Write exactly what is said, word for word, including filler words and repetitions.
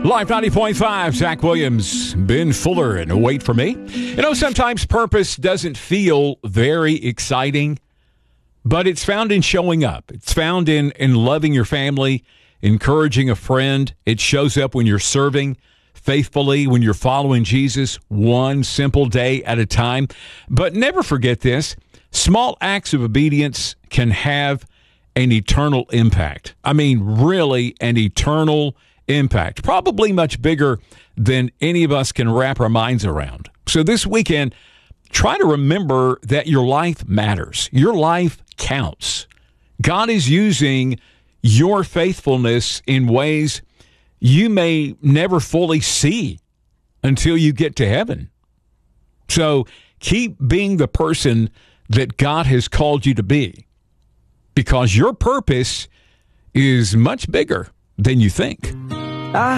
Live ninety point five, Zach Williams, Ben Fuller, and Wait For Me. You know, sometimes purpose doesn't feel very exciting, but it's found in showing up. It's found in, in loving your family, encouraging a friend. It shows up when you're serving faithfully, when you're following Jesus one simple day at a time. But never forget this, small acts of obedience can have an eternal impact. I mean, really an eternal impact, probably much bigger than any of us can wrap our minds around. So this weekend, try to remember that your life matters. Your life counts. God is using your faithfulness in ways you may never fully see until you get to heaven. So keep being the person that God has called you to be, because your purpose is much bigger than you think. I